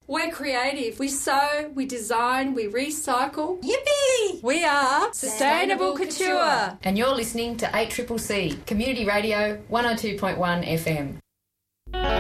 We're creative. We sew, we design, we recycle. Yippee! We are Sustainable Couture. And you're listening to 8CCC, Community Radio 102.1 FM.